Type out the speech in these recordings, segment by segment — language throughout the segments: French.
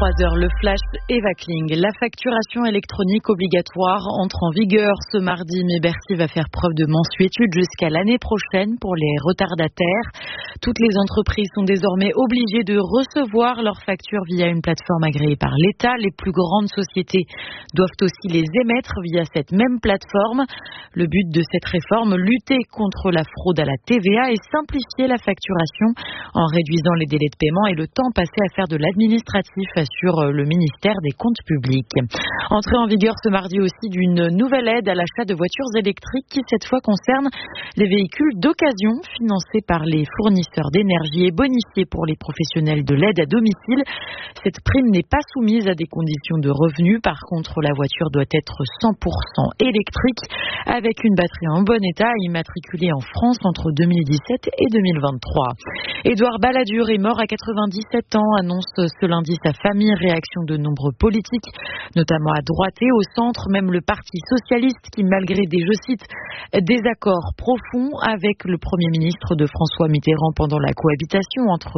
23h, le flash Eva Kling. La facturation électronique obligatoire entre en vigueur ce mardi, mais Bercy va faire preuve de mansuétude jusqu'à l'année prochaine pour les retardataires. Toutes les entreprises sont désormais obligées de recevoir leurs factures via une plateforme agréée par l'État. Les plus grandes sociétés doivent aussi les émettre via cette même plateforme. Le but de cette réforme, lutter contre la fraude à la TVA et simplifier la facturation en réduisant les délais de paiement et le temps passé à faire de l'administratif, assure le ministère des Comptes publics. Entrée en vigueur ce mardi aussi d'une nouvelle aide à l'achat de voitures électriques qui cette fois concerne les véhicules d'occasion financés par les fournisseurs d'énergie et bonifiés pour les professionnels de l'aide à domicile. Cette prime n'est pas soumise à des conditions de revenus. Par contre, la voiture doit être 100% électrique avec une batterie en bon état immatriculée en France entre 2017 et 2023. Édouard Balladur est mort à 97 ans, annonce ce lundi sa famille. Réaction de nombreux politiques, notamment à droite et au centre, même le Parti socialiste qui, malgré des, je cite, désaccords profonds avec le Premier ministre de François Mitterrand pendant la cohabitation entre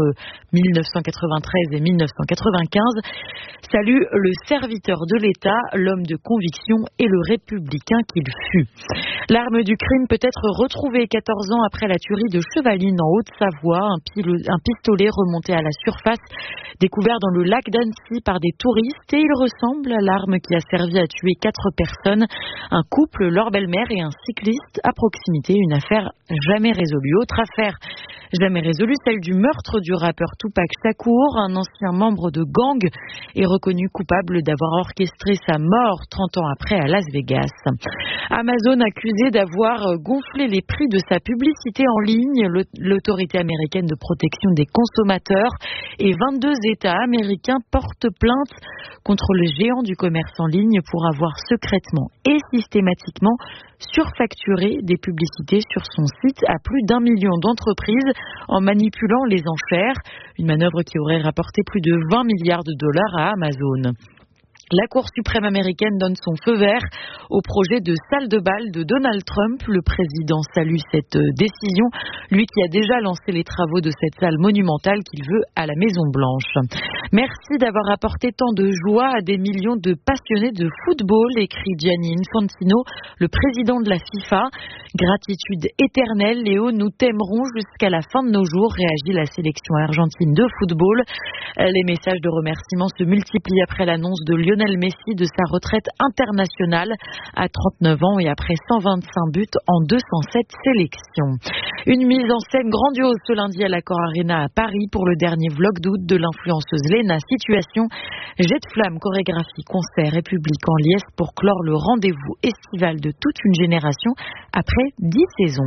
1993 et 1995, salue le serviteur de l'État, l'homme de conviction et le républicain qu'il fut. L'arme du crime peut être retrouvée 14 ans après la tuerie de Chevaline en Haute-Savoie. Un pistolet remonté à la surface, découvert dans le lac d'Annecy par des touristes, et il ressemble à l'arme qui a servi à tuer 4 personnes, un couple, leur belle-mère et un cycliste à proximité. Une affaire jamais résolue. Autre affaire jamais résolue, celle du meurtre du rappeur Tupac Shakur. Un ancien membre de gang est reconnu coupable d'avoir orchestré sa mort 30 ans après à Las Vegas. Amazon accusé d'avoir gonflé les prix de sa publicité en ligne. L'autorité américaine de protection des consommateurs et 22 États américains portent plainte contre le géant du commerce en ligne pour avoir secrètement et systématiquement surfacturé des publicités sur son site à plus d'1 million d'entreprises en manipulant les enchères. Une manœuvre qui aurait rapporté plus de 20 milliards de dollars à Amazon. La Cour suprême américaine donne son feu vert au projet de salle de bal de Donald Trump. Le président salue cette décision, lui qui a déjà lancé les travaux de cette salle monumentale qu'il veut à la Maison-Blanche. Merci d'avoir apporté tant de joie à des millions de passionnés de football, écrit Gianni Infantino, le président de la FIFA. Gratitude éternelle, Léo, nous t'aimerons jusqu'à la fin de nos jours, réagit la sélection argentine de football. Les messages de remerciements se multiplient après l'annonce de Lionel Messi de sa retraite internationale à 39 ans et après 125 buts en 207 sélections. Une mise en scène grandiose ce lundi à l'Accor Arena à Paris pour le dernier vlog d'août de l'influenceuse Léna Situation. Jet de flamme, chorégraphie, concert et public en liesse pour clore le rendez-vous estival de toute une génération après 10 saisons.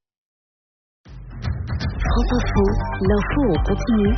France Info, l'info en continu.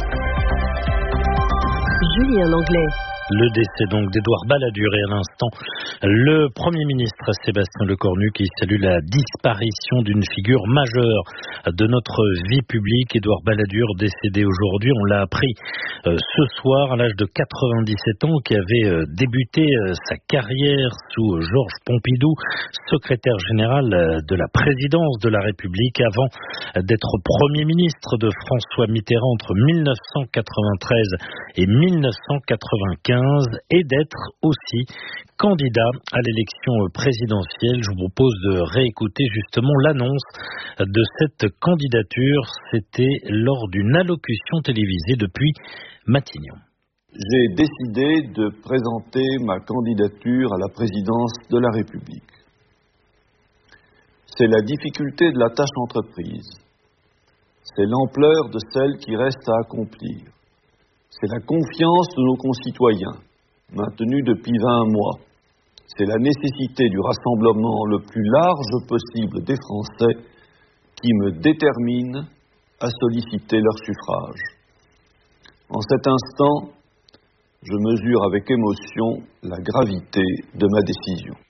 Julien Langlais. Le décès donc d'Édouard Balladur et à l'instant le Premier ministre Sébastien Lecornu qui salue la disparition d'une figure majeure de notre vie publique. Édouard Balladur décédé aujourd'hui, on l'a appris ce soir à l'âge de 97 ans, qui avait débuté sa carrière sous Georges Pompidou, secrétaire général de la présidence de la République avant d'être Premier ministre de François Mitterrand entre 1993 et 1995. Et d'être aussi candidat à l'élection présidentielle. Je vous propose de réécouter justement l'annonce de cette candidature. C'était lors d'une allocution télévisée depuis Matignon. J'ai décidé de présenter ma candidature à la présidence de la République. C'est la difficulté de la tâche entreprise. C'est l'ampleur de celle qui reste à accomplir. C'est la confiance de nos concitoyens, maintenue depuis 20 mois. C'est la nécessité du rassemblement le plus large possible des Français qui me détermine à solliciter leur suffrage. En cet instant, je mesure avec émotion la gravité de ma décision.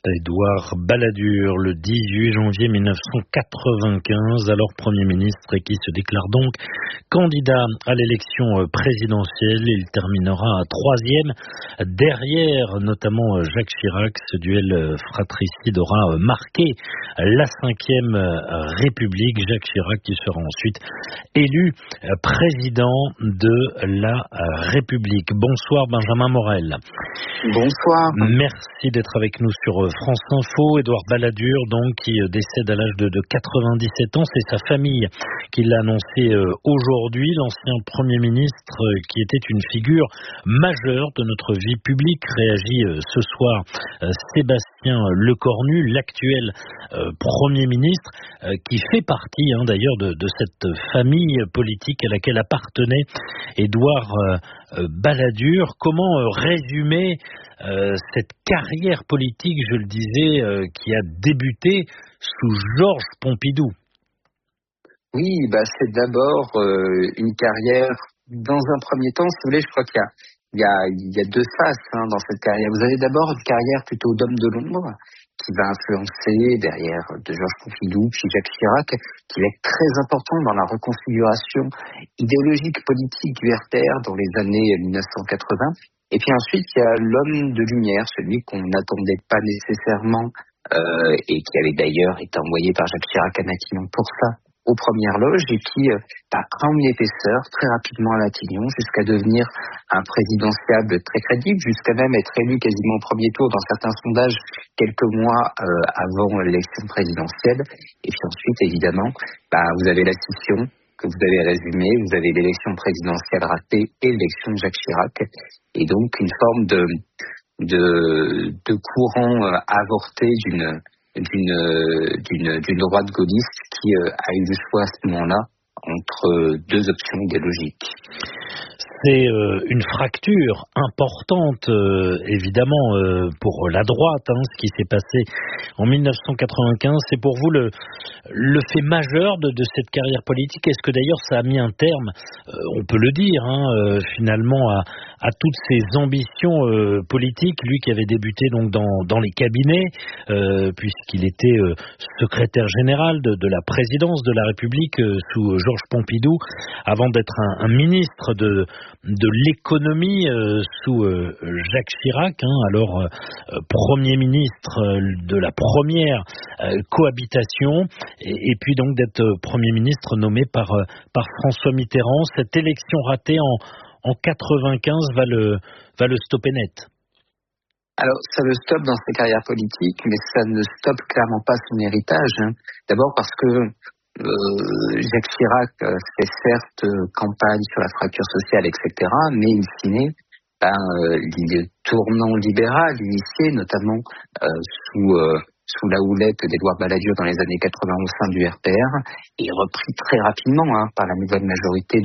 Édouard Balladur, le 18 janvier 1995, alors Premier ministre, et qui se déclare donc candidat à l'élection présidentielle. Il terminera troisième, derrière notamment Jacques Chirac. Ce duel fratricide aura marqué la Ve République. Jacques Chirac qui sera ensuite élu président de la République. Bonsoir Benjamin Morel. Bonsoir. Merci d'être avec nous sur France Info. Édouard Balladur, donc, qui décède à l'âge de 97 ans. C'est sa famille qui l'a annoncé aujourd'hui. L'ancien Premier ministre, qui était une figure majeure de notre vie publique, réagit ce soir Sébastien Lecornu, l'actuel Premier ministre, qui fait partie d'ailleurs de cette famille politique à laquelle appartenait Édouard Balladur. Comment résumer cette carrière politique, je le disais, qui a débuté sous Georges Pompidou? Oui, c'est d'abord une carrière, dans un premier temps, si vous voulez, je crois qu'il y a deux faces dans cette carrière. Vous avez d'abord une carrière plutôt d'homme de l'ombre, qui va influencer derrière de Georges Pompidou, puis Jacques Chirac, qui va être très important dans la reconfiguration idéologique politique du RPR dans les années 1980. Et puis ensuite, il y a l'homme de lumière, celui qu'on n'attendait pas nécessairement, et qui avait d'ailleurs été envoyé par Jacques Chirac à Matignon pour ça, aux premières loges, et qui prend une épaisseur très rapidement à Matignon jusqu'à devenir un présidentiable très crédible, jusqu'à même être élu quasiment au premier tour dans certains sondages quelques mois avant l'élection présidentielle. Et puis ensuite, évidemment, vous avez la scission que vous avez résumée, vous avez l'élection présidentielle ratée et l'élection de Jacques Chirac, et donc une forme de courant avorté d'une droite gaulliste qui a eu le choix à ce moment-là entre deux options idéologiques. C'est une fracture importante, évidemment, pour la droite, ce qui s'est passé en 1995. C'est pour vous le fait majeur de cette carrière politique. Est-ce que d'ailleurs ça a mis un terme, on peut le dire, finalement, à toutes ces ambitions politiques, lui qui avait débuté donc dans les cabinets, puisqu'il était secrétaire général de la présidence de la République sous Georges Pompidou, avant d'être un ministre de l'économie sous Jacques Chirac, alors Premier ministre de la première cohabitation, et puis donc d'être Premier ministre nommé par François Mitterrand. Cette élection ratée en 95 va le stopper net. Alors, ça le stoppe dans sa carrière politique, mais ça ne stoppe clairement pas son héritage. D'abord parce que Jacques Chirac fait certes campagne sur la fracture sociale, etc., mais in fine, le tournant libéral initié notamment sous la houlette d'Édouard Balladur dans les années 80 au sein du RPR est repris très rapidement par la nouvelle majorité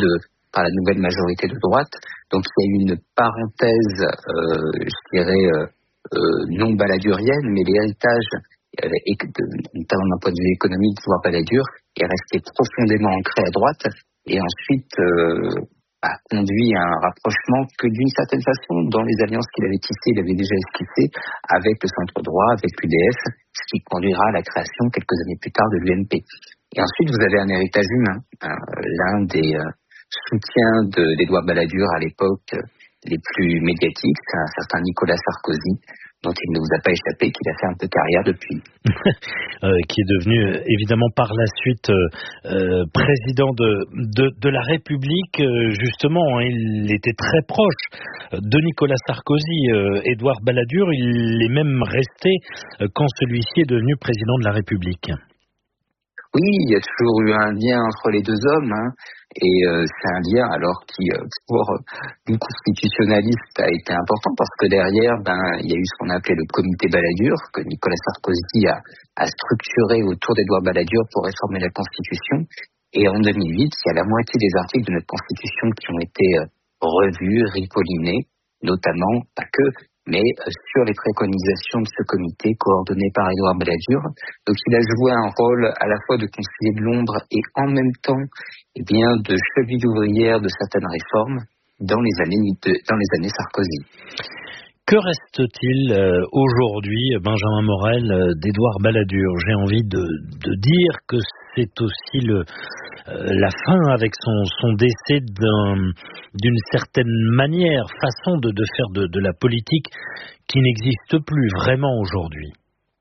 de droite. Donc il y a eu une parenthèse, je dirais, non balladurienne, mais l'héritage, notamment d'un point de vue économique, d'Édouard Balladur est resté profondément ancré à droite, et ensuite a conduit à un rapprochement que d'une certaine façon, dans les alliances qu'il avait tissées, il avait déjà esquissées avec le centre droit, avec l'UDF, ce qui conduira à la création quelques années plus tard de l'UMP. Et ensuite, vous avez un héritage humain. L'un des soutiens d'Édouard Balladur à l'époque les plus médiatiques, c'est un certain Nicolas Sarkozy, dont il ne vous a pas échappé qu'il a fait un peu carrière depuis. Qui est devenu évidemment par la suite président de la République. Justement, il était très proche de Nicolas Sarkozy. Édouard Balladur, il est même resté quand celui-ci est devenu président de la République. Oui, il y a toujours eu un lien entre les deux hommes, et c'est un lien alors qui, pour une constitutionnaliste, a été important parce que derrière, il y a eu ce qu'on appelait le comité Balladur, que Nicolas Sarkozy a structuré autour d'Édouard Balladur pour réformer la Constitution. Et en 2008, il y a la moitié des articles de notre Constitution qui ont été revus, ripollinés, notamment, pas que, mais sur les préconisations de ce comité coordonné par Édouard Balladur. Donc il a joué un rôle à la fois de conseiller de l'ombre et en même temps de cheville ouvrière de certaines réformes dans les années Sarkozy. Que reste-t-il aujourd'hui, Benjamin Morel, d'Édouard Balladur? J'ai envie de dire que c'est aussi la fin avec son décès d'une certaine façon de faire de la politique qui n'existe plus vraiment aujourd'hui.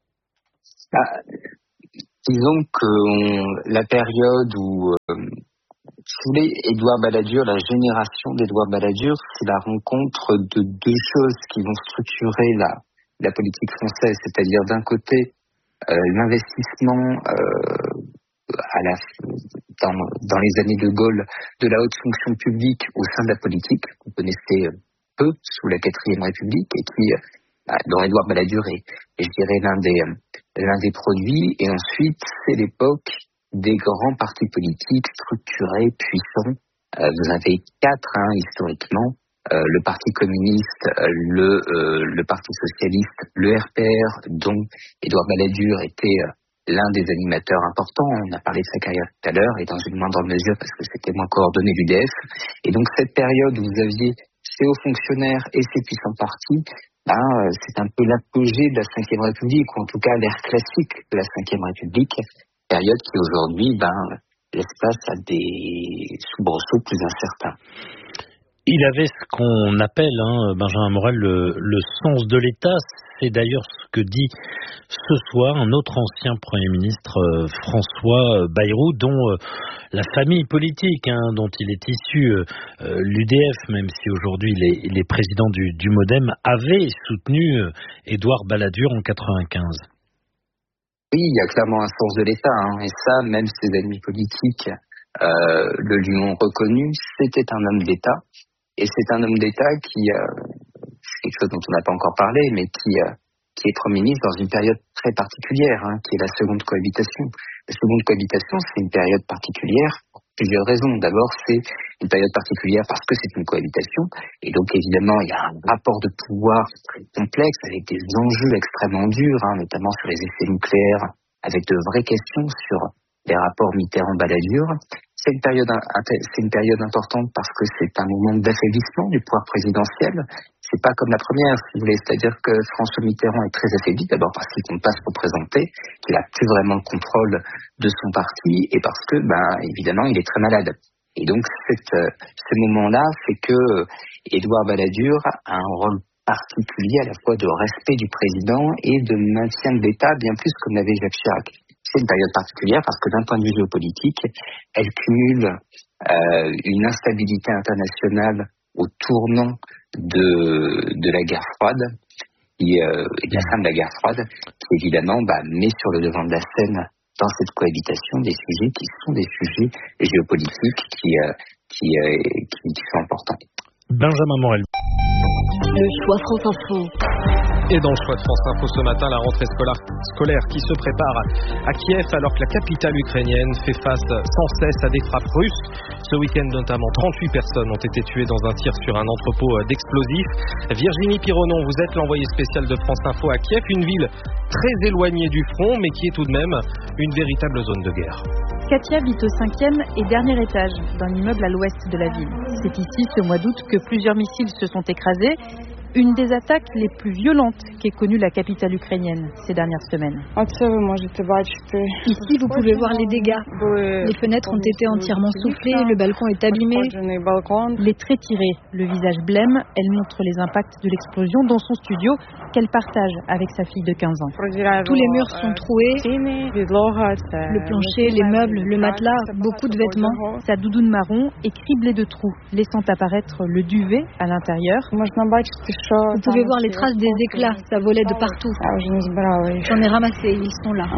Disons que la période où, si vous voulez, Édouard Balladur, la génération d'Édouard Balladur, c'est la rencontre de deux choses qui vont structurer la politique française, c'est-à-dire d'un côté l'investissement dans les années de Gaulle de la haute fonction publique au sein de la politique, qu'on connaissait peu sous la 4e République, et qui, dont Édouard Balladur est, je dirais, l'un des produits. Et ensuite, c'est l'époque des grands partis politiques structurés, puissants. Vous avez 4, historiquement, le Parti communiste, le Parti socialiste, le RPR, dont Édouard Balladur était l'un des animateurs importants. On a parlé de sa carrière tout à l'heure, et dans une moindre mesure parce que c'était moins coordonné l'UDF. Et donc cette période où vous aviez ces hauts fonctionnaires et ces puissants partis, c'est un peu l'apogée de la Ve République, ou en tout cas l'ère classique de la Ve République, période qui aujourd'hui laisse place à des soubresauts plus incertains. Il avait ce qu'on appelle, Benjamin Morel, le sens de l'État. C'est d'ailleurs ce que dit ce soir un autre ancien Premier ministre, François Bayrou, dont la famille politique, dont il est issu, l'UDF, même si aujourd'hui il est président du MoDem, avait soutenu Édouard Balladur en 95. Oui, il y a clairement un sens de l'État, et ça, même ses ennemis politiques le lui ont reconnu. C'était un homme d'État, et c'est un homme d'État qui, c'est quelque chose dont on n'a pas encore parlé, mais qui est Premier ministre dans une période très particulière, qui est la seconde cohabitation. La seconde cohabitation, c'est une période particulière pour plusieurs raisons. D'abord, c'est une période particulière parce que c'est une cohabitation, et donc évidemment, il y a un rapport de pouvoir très complexe avec des enjeux extrêmement durs, notamment sur les essais nucléaires, avec de vraies questions sur les rapports Mitterrand-Balladur. C'est une période importante parce que c'est un moment d'affaiblissement du pouvoir présidentiel. C'est pas comme la première, si vous voulez, c'est-à-dire que François Mitterrand est très affaibli, d'abord parce qu'il ne compte pas se représenter, qu'il a plus vraiment le contrôle de son parti, et parce que, évidemment, il est très malade. Et donc, ce moment-là fait que Édouard Balladur a un rôle particulier à la fois de respect du président et de maintien de l'État, bien plus comme l'avait Jacques Chirac. C'est une période particulière parce que d'un point de vue géopolitique, elle cumule une instabilité internationale au tournant de la guerre froide et de la fin de la guerre froide, qui évidemment met sur le devant de la scène dans cette cohabitation des sujets qui sont des sujets géopolitiques qui sont importants. Benjamin Morel. Le choix France Info. Et dans le choix de France Info ce matin, la rentrée scolaire qui se prépare à Kiev alors que la capitale ukrainienne fait face sans cesse à des frappes russes. Ce week-end notamment, 38 personnes ont été tuées dans un tir sur un entrepôt d'explosifs. Virginie Pironon, vous êtes l'envoyée spéciale de France Info à Kiev, une ville très éloignée du front mais qui est tout de même une véritable zone de guerre. Katia vit au 5e et dernier étage d'un immeuble à l'ouest de la ville. C'est ici, ce mois d'août, que plusieurs missiles se sont écrasés. Une des attaques les plus violentes qu'ait connue la capitale ukrainienne ces dernières semaines. Ici, vous pouvez voir les dégâts. Les fenêtres ont été entièrement soufflées, le balcon est abîmé. Les traits tirés, le visage blême, elle montre les impacts de l'explosion dans son studio qu'elle partage avec sa fille de 15 ans. Tous les murs sont troués, le plancher, les meubles, le matelas, beaucoup de vêtements. Sa doudoune marron est criblée de trous, laissant apparaître le duvet à l'intérieur. Vous pouvez voir les traces des éclats, ça volait de partout. J'en ai ramassé, ils sont là.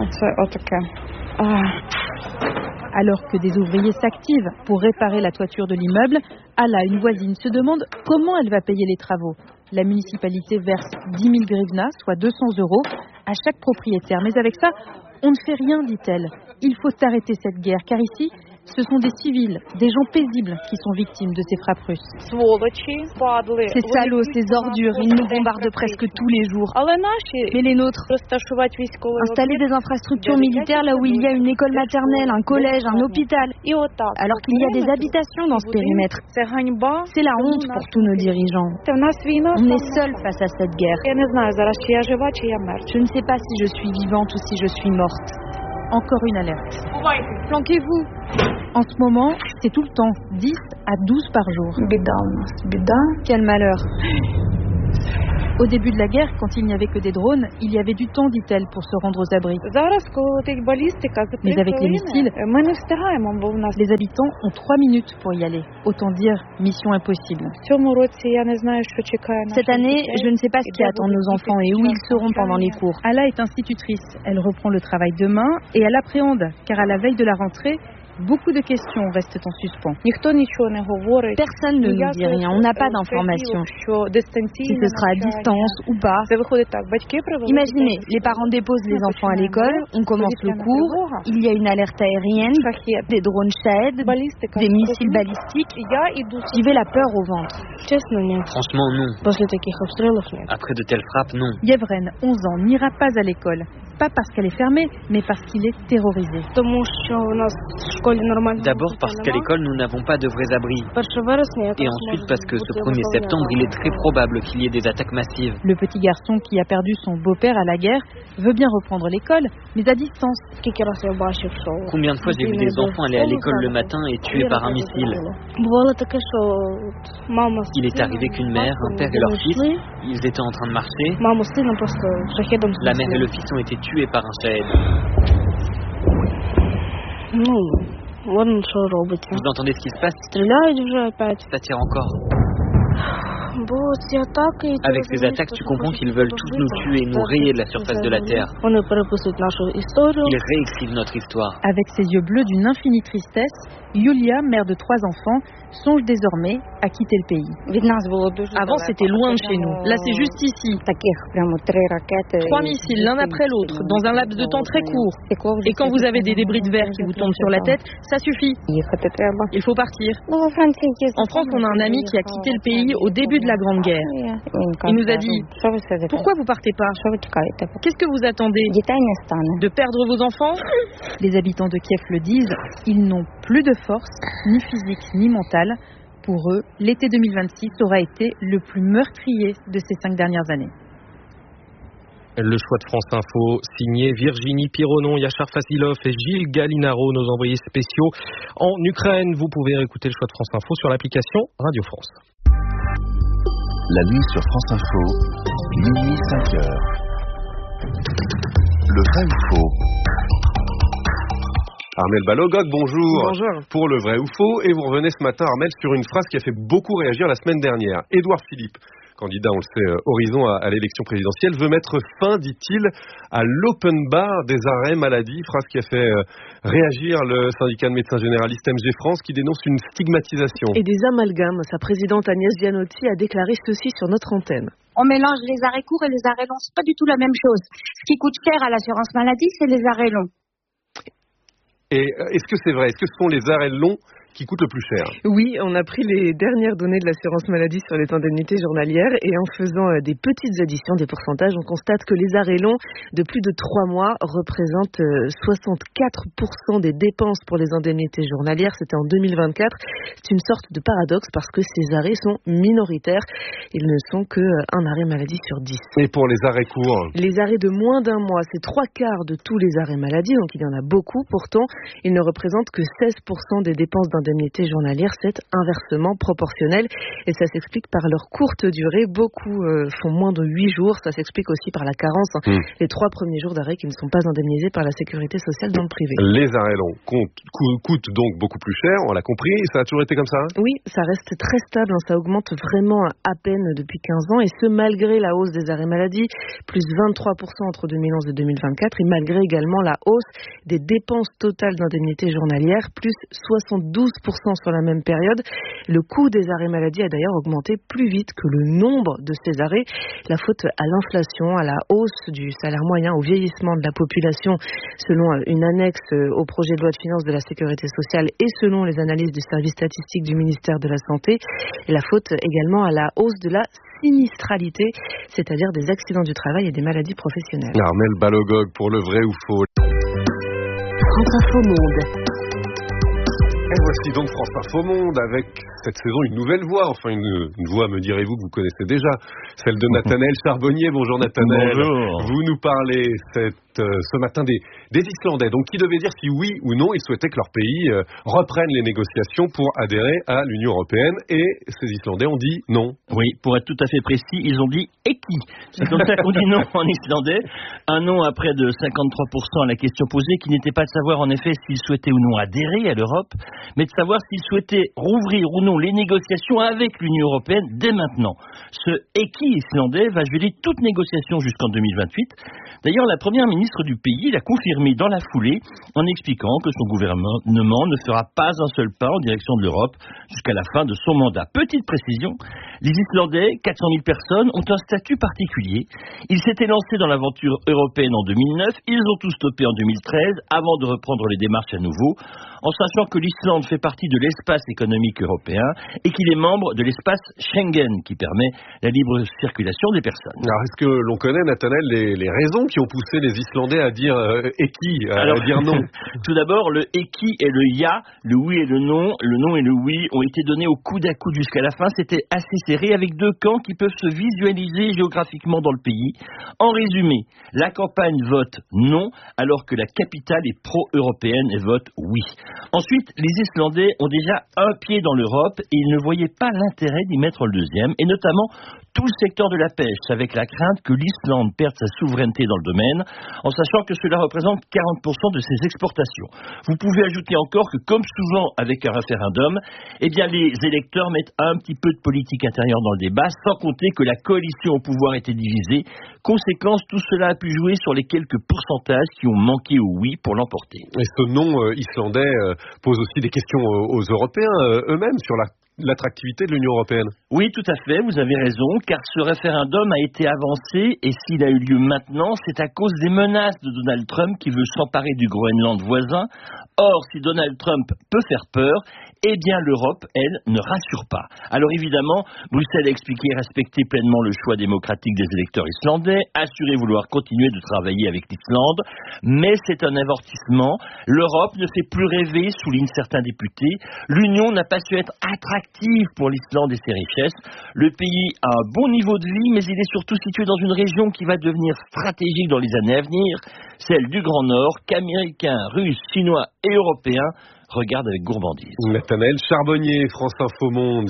Alors que des ouvriers s'activent pour réparer la toiture de l'immeuble, Alla, une voisine, se demande comment elle va payer les travaux. La municipalité verse 10 000 hryvnias, soit 200 € à chaque propriétaire. Mais avec ça, on ne fait rien, dit-elle. Il faut arrêter cette guerre, car ici, Ce sont des civils, des gens paisibles qui sont victimes de ces frappes russes. Ces salauds, ces ordures, ils nous bombardent presque tous les jours. Mais les nôtres, installer des infrastructures militaires là où il y a une école maternelle, un collège, un hôpital, alors qu'il y a des habitations dans ce périmètre. C'est la honte pour tous nos dirigeants. On est seuls face à cette guerre. Je ne sais pas si je suis vivante ou si je suis morte. Encore une alerte. Planquez-vous. En ce moment, c'est tout le temps, 10 à 12 par jour. Quel malheur. Au début de la guerre, quand il n'y avait que des drones, il y avait du temps, dit-elle, pour se rendre aux abris. Mais avec les missiles, les habitants ont 3 minutes pour y aller. Autant dire, mission impossible. Cette année, je ne sais pas ce qui attend nos enfants et où ils seront pendant les cours. Ala est institutrice. Elle reprend le travail demain et elle appréhende, car à la veille de la rentrée, beaucoup de questions restent en suspens. Personne ne nous dit rien, on n'a pas d'informations. Si ce sera à distance ou pas. Imaginez, les parents déposent les enfants à l'école, on commence le cours, il y a une alerte aérienne, des drones Shahed, des missiles balistiques. J'y vais la peur au ventre. Franchement, non. Après de telles frappes, non. Yevren, 11 ans, n'ira pas à l'école. Pas parce qu'elle est fermée, mais parce qu'il est terrorisé. D'abord parce qu'à l'école, nous n'avons pas de vrais abris. Et ensuite parce que ce 1er septembre, il est très probable qu'il y ait des attaques massives. Le petit garçon qui a perdu son beau-père à la guerre veut bien reprendre l'école, mais à distance. Combien de fois j'ai vu des enfants aller à l'école le matin et tués par un missile? Il est arrivé qu'une mère, un père et leur fils, ils étaient en train de marcher. La mère et le fils ont été tués par un Shahed. Vous entendez ce qui se passe? Ça tire encore. Avec ces attaques, tu comprends qu'ils veulent tous nous tuer et nous rayer de la surface de la Terre. Ils réécrivent notre histoire. Avec ses yeux bleus d'une infinie tristesse, Yulia, mère de 3 enfants, songe désormais à quitter le pays. Avant, c'était loin de chez nous. Là, c'est juste ici. 3 missiles, l'un après l'autre, dans un laps de temps très court. Et quand vous avez des débris de verre qui vous tombent sur la tête, ça suffit. Il faut partir. En France, on a un ami qui a quitté le pays au début de la Grande Guerre. Il nous a dit « Pourquoi vous partez pas? Qu'est-ce que vous attendez? De perdre vos enfants ?» Les habitants de Kiev le disent, ils n'ont plus de force, ni physique ni mentale. Pour eux, l'été 2026 aura été le plus meurtrier de ces 5 dernières années. Le choix de France Info, signé Virginie Pironon, Yachar Fasilov et Gilles Galinaro, nos envoyés spéciaux en Ukraine. Vous pouvez écouter le choix de France Info sur l'application Radio France. La nuit sur France Info, minuit 5h. Le vrai ou faux? Armelle Balogog, bonjour. Bonjour. Pour le vrai ou faux, et vous revenez ce matin, Armelle, sur une phrase qui a fait beaucoup réagir la semaine dernière. Édouard Philippe, candidat, on le sait, horizon à l'élection présidentielle, veut mettre fin, dit-il, à l'open bar des arrêts maladie, phrase qui a fait réagir le syndicat de médecins généralistes MG France, qui dénonce une stigmatisation. Et des amalgames. Sa présidente Agnès Gianotti a déclaré ceci sur notre antenne. On mélange les arrêts courts et les arrêts longs, c'est pas du tout la même chose. Ce qui coûte cher à l'assurance maladie, c'est les arrêts longs. Et est-ce que c'est vrai? Est-ce que ce sont les arrêts longs qui coûte le plus cher? Oui, on a pris les dernières données de l'assurance maladie sur les indemnités journalières et en faisant des petites additions des pourcentages, on constate que les arrêts longs de plus de 3 mois représentent 64% des dépenses pour les indemnités journalières. C'était en 2024. C'est une sorte de paradoxe parce que ces arrêts sont minoritaires. Ils ne sont qu'un arrêt maladie sur 10. Et pour les arrêts courts? Les arrêts de moins d'1 mois, c'est 3/4 de tous les arrêts maladie, donc il y en a beaucoup. Pourtant, ils ne représentent que 16% des dépenses d'indemnités journalières. C'est inversement proportionnel et ça s'explique par leur courte durée. Beaucoup font moins de 8 jours. Ça s'explique aussi par la carence. Les 3 premiers jours d'arrêt qui ne sont pas indemnisés par la sécurité sociale dans le privé. Les arrêts longs coûtent donc beaucoup plus cher, on l'a compris. Ça a toujours été comme ça? Oui, ça reste très stable. Ça augmente vraiment à peine depuis 15 ans et ce malgré la hausse des arrêts maladie, plus 23% entre 2011 et 2024 et malgré également la hausse des dépenses totales d'indemnités journalières, plus 72% 12% sur la même période. Le coût des arrêts maladie a d'ailleurs augmenté plus vite que le nombre de ces arrêts. La faute à l'inflation, à la hausse du salaire moyen, au vieillissement de la population, selon une annexe au projet de loi de finances de la Sécurité sociale et selon les analyses du service statistique du ministère de la Santé. Et la faute également à la hausse de la sinistralité, c'est-à-dire des accidents du travail et des maladies professionnelles. Armelle Balogog pour le vrai ou faux. France Info Monde. Et voici donc France Info Monde avec cette saison une nouvelle voix, enfin une voix, me direz-vous, que vous connaissez déjà, celle de Nathanaël Charbonnier. Bonjour Nathanaël. Bonjour. Vous nous parlez ce matin des Islandais, donc qui devaient dire si oui ou non ils souhaitaient que leur pays reprenne les négociations pour adhérer à l'Union européenne, et ces Islandais ont dit non. Oui, pour être tout à fait précis, ils ont dit EKI. C'est comme ça qu'on dit non en islandais. Un non à près de 53% à la question posée, qui n'était pas de savoir en effet s'ils souhaitaient ou non adhérer à l'Europe, mais de savoir s'ils souhaitaient rouvrir ou non les négociations avec l'Union européenne dès maintenant. Ce EKI islandais va geler toute négociation jusqu'en 2028. D'ailleurs, la première ministre du pays l'a confirmé dans la foulée en expliquant que son gouvernement ne fera pas un seul pas en direction de l'Europe jusqu'à la fin de son mandat. Petite précision, les Islandais, 400 000 personnes, ont un statut particulier. Ils s'étaient lancés dans l'aventure européenne en 2009, ils ont tout stoppé en 2013 avant de reprendre les démarches à nouveau, en sachant que l'Islande fait partie de l'espace économique européen et qu'il est membre de l'espace Schengen qui permet la libre circulation des personnes. Alors est-ce que l'on connaît, Nathanaël, les raisons qui ont poussé les Islandais à dire EKI, à dire non? Tout d'abord, le EKI et le ja, le oui et le non et le oui ont été donnés au coude à coude jusqu'à la fin. C'était assez serré avec deux camps qui peuvent se visualiser géographiquement dans le pays. En résumé, la campagne vote non alors que la capitale est pro-européenne et vote oui. Ensuite, les Islandais ont déjà un pied dans l'Europe et ils ne voyaient pas l'intérêt d'y mettre le deuxième, et notamment tout le secteur de la pêche, avec la crainte que l'Islande perde sa souveraineté dans le domaine, en sachant que cela représente 40% de ses exportations. Vous pouvez ajouter encore que, comme souvent avec un référendum, eh bien les électeurs mettent un petit peu de politique intérieure dans le débat, sans compter que la coalition au pouvoir était divisée. Conséquence, tout cela a pu jouer sur les quelques pourcentages qui ont manqué au oui pour l'emporter. Et ce non islandais pose aussi des questions aux Européens eux-mêmes sur l'attractivité de l'Union européenne. Oui, tout à fait, vous avez raison, car ce référendum a été avancé, et s'il a eu lieu maintenant, c'est à cause des menaces de Donald Trump qui veut s'emparer du Groenland voisin. Or, si Donald Trump peut faire peur, eh bien l'Europe, elle, ne rassure pas. Alors évidemment, Bruxelles a expliqué respecter pleinement le choix démocratique des électeurs islandais, assurer vouloir continuer de travailler avec l'Islande, mais c'est un avertissement. L'Europe ne fait plus rêver, soulignent certains députés. L'Union n'a pas su être attractive pour l'Islande et ses richesses. Le pays a un bon niveau de vie, mais il est surtout situé dans une région qui va devenir stratégique dans les années à venir, celle du Grand Nord, qu'Américains, Russes, Chinois et Européens regardent avec gourmandise. Nathanaël Charbonnier, France Info Monde.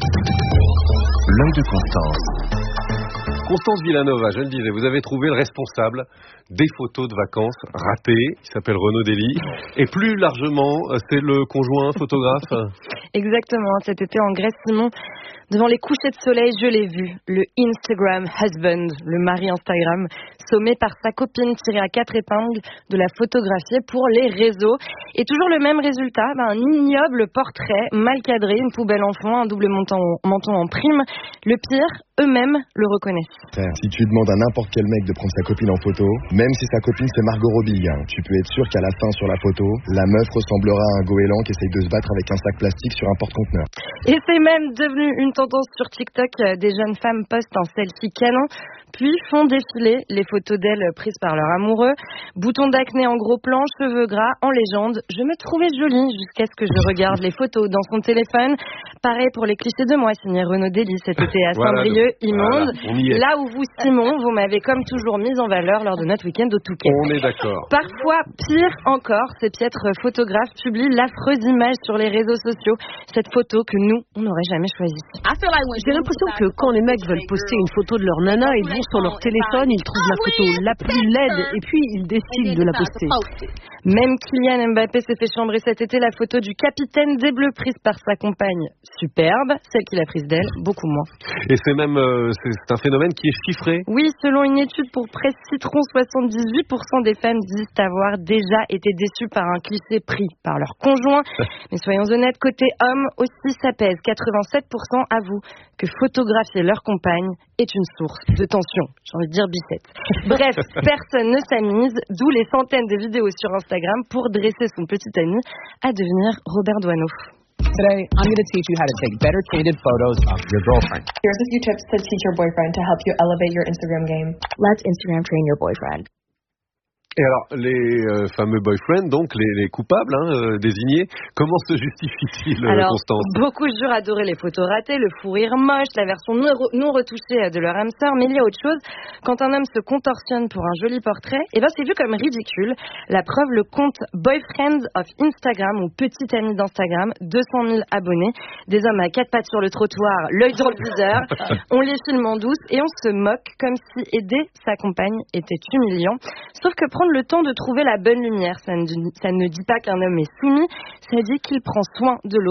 L'œil de Constance. Constance Villanova, je le disais, vous avez trouvé le responsable des photos de vacances ratées, qui s'appelle Renaud Dely, et plus largement, c'est le conjoint photographe. Exactement, cet été en Grèce, Simon, devant les couchers de soleil, je l'ai vu, le Instagram husband, le mari Instagram, sommé par sa copine tirée à 4 épingles de la photographier pour les réseaux. Et toujours le même résultat, un ignoble portrait mal cadré, une poubelle en fond, un double menton en prime. Le pire, eux-mêmes le reconnaissent. Si tu demandes à n'importe quel mec de prendre sa copine en photo, même si sa copine c'est Margot Robbie, tu peux être sûr qu'à la fin sur la photo, la meuf ressemblera à un goéland qui essaye de se battre avec un sac plastique sur un porte-conteneur. Et c'est même devenu une tendance sur TikTok. Des jeunes femmes postent un selfie canon, puis font défiler les photos d'elles prises par leur amoureux. Bouton d'acné en gros plan, cheveux gras en légende. Je me trouvais jolie jusqu'à ce que je regarde les photos dans son téléphone. Pareil pour les clichés de moi, signé Renaud Dely cet été à Saint-Brieuc, immonde. Voilà, là où vous, Simon, vous m'avez comme toujours mise en valeur lors de notre week-end au Touquet. On est d'accord. Parfois, pire encore, ces piètres photographes publient l'affreuse image sur les réseaux sociaux. Cette photo que nous, on n'aurait jamais choisie. J'ai l'impression que quand les mecs veulent poster une photo de leur nana, ils vont sur leur téléphone, ils trouvent la photo la plus laide et puis ils décident de la poster. Même Kylian Mbappé s'est fait chambrer cet été. La photo du capitaine des Bleus prise par sa compagne, superbe. Celle qu'il a prise d'elle, beaucoup moins. Et c'est même c'est un phénomène qui est chiffré. Oui, selon une étude pour Presse Citron, 78% des femmes disent avoir déjà été déçues par un cliché pris par leur conjoint. Mais soyons honnêtes, côté homme aussi, ça pèse. 87% avouent que photographier leur compagne est une source de tension. J'ai envie de dire bicette. Bref, personne ne s'amuse, d'où les centaines de vidéos sur Instagram pour dresser son petit ami à devenir Robert Doisneau. Today, I'm going to teach you how to take better candid photos of your girlfriend. Here's a few tips to teach your boyfriend to help you elevate your Instagram game. Let's Instagram train your boyfriend. Et alors, les fameux boyfriends, donc les coupables désignés, comment se justifient-ils, Constance? Beaucoup jurent adorer les photos ratées, le fou rire moche, la version non retouchée de leur âme sœur, mais il y a autre chose. Quand un homme se contorsionne pour un joli portrait, c'est vu comme ridicule. La preuve, le compte Boyfriends of Instagram, ou Petit Ami d'Instagram, 200 000 abonnés, des hommes à quatre pattes sur le trottoir, l'œil dans le viseur, on les filme en douce et on se moque comme si aider sa compagne était humiliant. Sauf que prendre le temps de trouver la bonne lumière, ça ne dit pas qu'un homme est soumis, ça dit qu'il prend soin de l'autre.